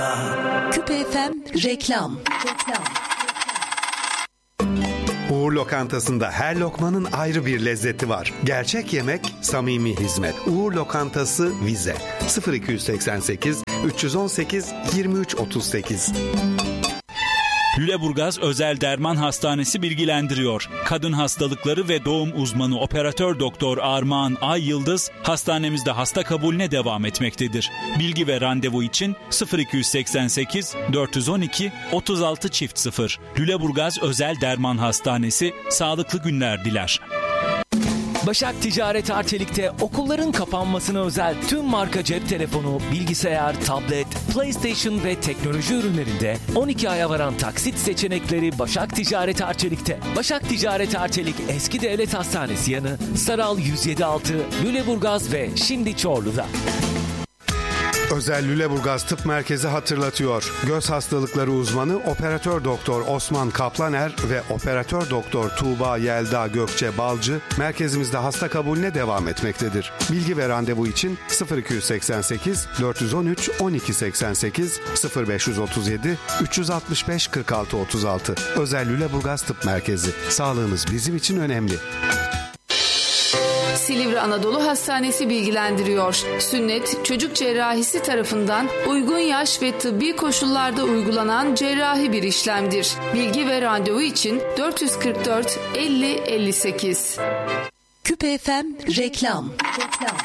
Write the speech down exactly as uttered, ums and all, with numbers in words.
Küpe F M reklam. Uğur Lokantası'nda her lokmanın ayrı bir lezzeti var. Gerçek yemek, samimi hizmet. Uğur Lokantası Vize sıfır iki seksen sekiz üç on sekiz yirmi üç otuz sekiz. Lüleburgaz Özel Derman Hastanesi bilgilendiriyor. Kadın hastalıkları ve doğum uzmanı operatör doktor Armağan Ay Yıldız hastanemizde hasta kabulüne devam etmektedir. Bilgi ve randevu için sıfır iki seksen sekiz dört on iki otuz altı çift sıfır. Lüleburgaz Özel Derman Hastanesi sağlıklı günler diler. Başak Ticaret Arçelik'te okulların kapanmasına özel tüm marka cep telefonu, bilgisayar, tablet, PlayStation ve teknoloji ürünlerinde on iki aya varan taksit seçenekleri Başak Ticaret Arçelik'te. Başak Ticaret Arçelik Eski Devlet Hastanesi yanı Saral yüz yedi altı, Lüleburgaz ve şimdi Çorlu'da. Özel Lüleburgaz Tıp Merkezi hatırlatıyor. Göz hastalıkları uzmanı operatör doktor Osman Kaplaner ve operatör doktor Tuğba Yelda Gökçe Balcı merkezimizde hasta kabulüne devam etmektedir. Bilgi ve randevu için sıfır iki seksen sekiz dört on üç on iki seksen sekiz sıfır beş otuz yedi üç altı beş kırk altı otuz altı. Özel Lüleburgaz Tıp Merkezi. Sağlığınız bizim için önemli. Silivri Anadolu Hastanesi bilgilendiriyor. Sünnet, çocuk cerrahisi tarafından uygun yaş ve tıbbi koşullarda uygulanan cerrahi bir işlemdir. Bilgi ve randevu için dört yüz kırk dört elli elli sekiz. Küpe F M reklam.